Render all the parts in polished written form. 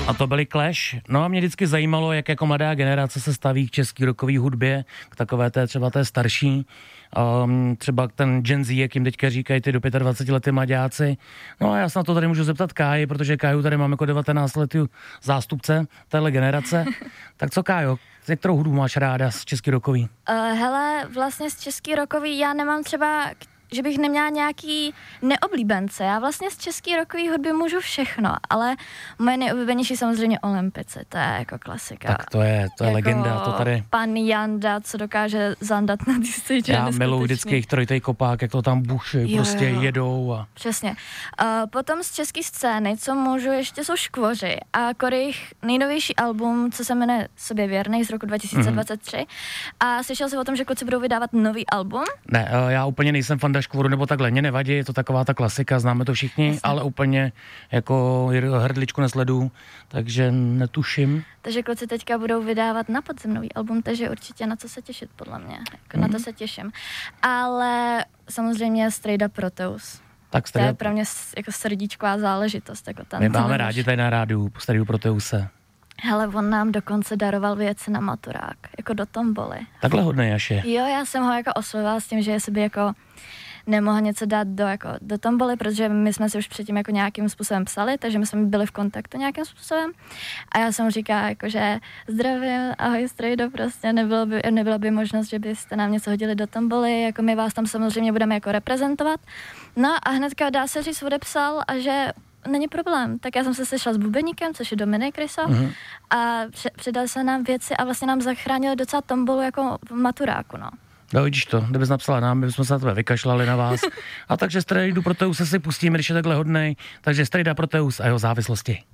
A to byly Clash. No a mě vždycky zajímalo, jak jako mladá generace se staví k český rockové hudbě, k takové té třeba té starší. Třeba ten Gen Z, jak jim teďka říkají ty do 25 lety mladáci. No a já se na to tady můžu zeptat Káji, protože Káju tady mám jako 19 letý zástupce téhle generace. Tak co Kájo, kterou hudbu máš ráda z český rockový? Hele, vlastně z český rockový já nemám třeba, že bych neměla nějaký neoblíbence. Já vlastně z český rockový hudby můžu všechno, ale moje nejoblíbenější samozřejmě Olympici, to je jako klasika. Tak to je jako legenda, to tady. Pan Janda, co dokáže zandat na ty stage. Já miluji vždycky jejich trojitej kopák, jak to tam buší, prostě jedou. A... Přesně. Potom z české scény, co můžu ještě, jsou Škvoři a Korejch nejnovější album, co se jmenuje Sobě věrnej z roku 2023. A slyšel jsi o tom, že kluci budou vydávat nový album? Ne, já úplně nejsem fan Škvoru nebo takhle, mě nevadí, je to taková ta klasika, známe to všichni, jasně. Ale úplně jako hrdličku nesleduju, takže netuším. Takže kluci teďka budou vydávat na podzim nový album, takže určitě na co se těšit, podle mě, jako na to se těším. Ale samozřejmě Straight Up Proteus. Tak to je pro mě jako srdíčková záležitost. Jako my máme rádi tady na rádiu Straight Up Proteuse. Hele, on nám dokonce daroval věci na maturák, jako do tomboly. Takhle hodnej až je. Jo, já jsem ho jako oslovila s tím, že jestli by jako nemohl něco dát do tomboly, protože my jsme si už předtím jako nějakým způsobem psali, takže my jsme byli v kontaktu nějakým způsobem. A já jsem říkala, jako, že zdravím, ahoj Strejdo, prostě nebyla by možnost, že byste nám něco hodili do tomboly, jako my vás tam samozřejmě budeme jako reprezentovat. No a hnedka dá se říct odepsal a že není problém. Tak já jsem se sešla s bubeníkem, což je Dominik Ryso, a předal se nám věci a vlastně nám zachránil docela tombolu jako v maturáku, no. No vidíš to, kdybys napsala nám, my bychom se na tebe vykašlali na vás. A takže Strejdu Proteuse si pustíme, když je takhle hodnej. Takže Strejda Proteus a jeho závislosti.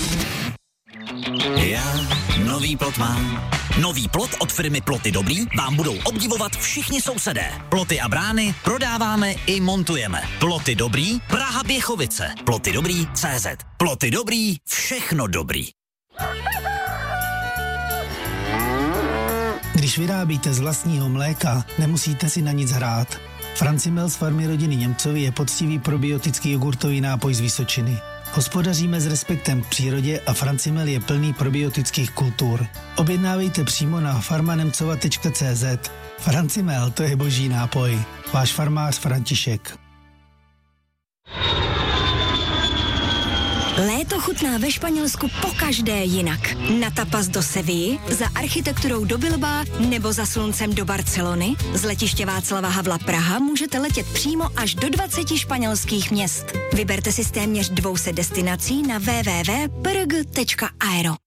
Já nový plot mám. Nový plot od firmy Ploty Dobrý vám budou obdivovat všichni sousedé. Ploty a brány prodáváme i montujeme. Ploty Dobrý, Praha Běchovice. Ploty Dobrý, CZ. Ploty Dobrý, všechno dobrý. Když vyrábíte z vlastního mléka, nemusíte si na nic hrát. Francimel z farmy rodiny Němcovi je poctivý probiotický jogurtový nápoj z Vysočiny. Hospodaříme s respektem k přírodě a Francimel je plný probiotických kultur. Objednávejte přímo na farmanemcova.cz. Francimel, to je boží nápoj. Váš farmář František. Léto chutná ve Španělsku pokaždé jinak. Na tapas do Sevilly, za architekturou do Bilbaa nebo za sluncem do Barcelony? Z letiště Václava Havla Praha můžete letět přímo až do 20 španělských měst. Vyberte si z téměř 200 destinací na www.prg.aero.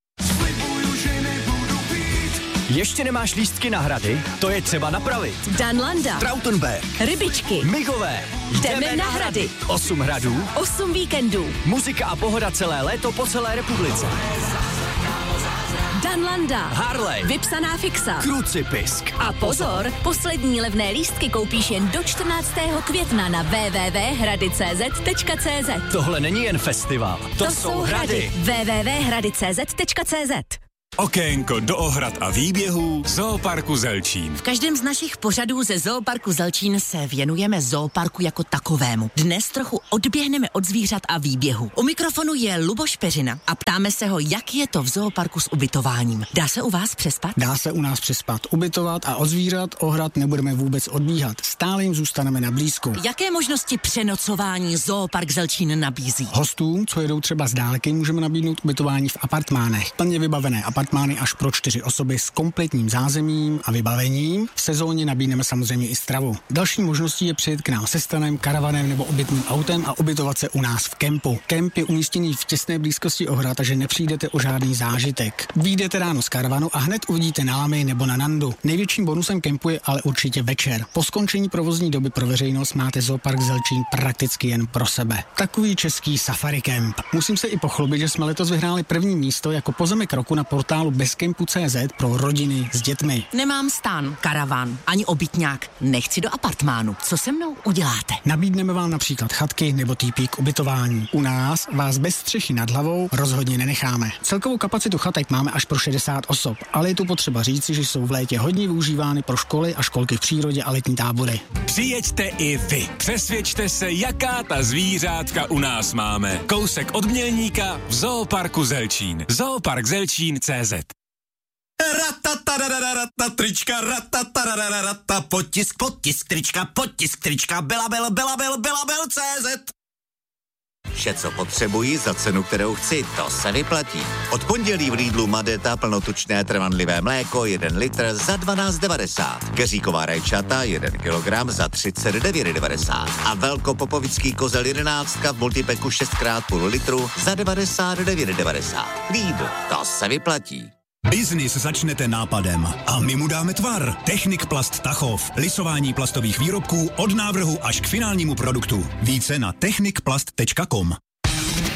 Ještě nemáš lístky na hrady? To je třeba napravit. Danlanda, Trautenberg, Rybičky, Migové. Jdeme na hrady. 8 hradů, 8 víkendů. muzika a pohoda celé léto po celé republice. Danlanda, Harley, vypsaná fixa, Krucipisk. A pozor, poslední levné lístky koupíš jen do 14. května na www.hrady.cz. Tohle není jen festival, to jsou hrady. www.hrady.cz. Okénko do ohrad a výběhů Zooparku Zelčín. V každém z našich pořadů ze Zooparku Zelčín se věnujeme zooparku jako takovému. Dnes trochu odběhneme od zvířat a výběhu. U mikrofonu je Luboš Peřina a ptáme se ho, jak je to v zooparku s ubytováním. Dá se u vás přespat? Dá se u nás přespat, ubytovat a od zvířat ohrad nebudeme vůbec odbíhat. Stále jim zůstaneme na blízku. Jaké možnosti přenocování Zoopark Zelčín nabízí? Hostům, co jedou třeba z dálky, můžeme nabídnout ubytování v apartmánech. Plně vybavené apartmány až pro 4 osoby s kompletním zázemím a vybavením. V sezóně nabídneme samozřejmě i stravu. Další možností je přijet k nám se stanem, karavanem nebo obytným autem a ubytovat se u nás v kempu. Kemp je umístěný v těsné blízkosti ohrad, takže nepřijdete o žádný zážitek. Vyjdete ráno z karavanu a hned uvidíte na Lamy nebo na Nandu. Největším bonusem kempu je ale určitě večer. Po skončení provozní doby pro veřejnost máte Zoopark Zelčín prakticky jen pro sebe. Takový český safari kemp. Musím se i pochlubit, že jsme letos vyhráli první místo jako pozemek roku na portálu portálu bezkempu.cz pro rodiny s dětmi. Nemám stan, karavan, ani obytňák. Nechci do apartmánu. Co se mnou uděláte? Nabídneme vám například chatky nebo týpí k ubytování. U nás vás bez střechy nad hlavou rozhodně nenecháme. Celkovou kapacitu chatek máme až pro 60 osob, ale je tu potřeba říci, že jsou v létě hodně využívány pro školy a školky v přírodě a letní tábory. Přijeďte i vy. Přesvědčte se, jaká ta zvířátka u nás máme. Kousek od Mělníka v Zooparku Zelčín. Zooparkzelčín.cz. Trička, potisk trička, belabel.cz. Vše, co potřebuji za cenu, kterou chci, to se vyplatí. Od pondělí v Lidlu Madeta plnotučné trvanlivé mléko 1 litr za 12,90. Keříková rajčata 1 kilogram za 39,90. A velkopopovický kozel 11 v multipeku 6x půl litru za 99,90. Lidl, to se vyplatí. Biznis začnete nápadem a my mu dáme tvar. Technik Plast Tachov. Lisování plastových výrobků od návrhu až k finálnímu produktu. Více na technikplast.com.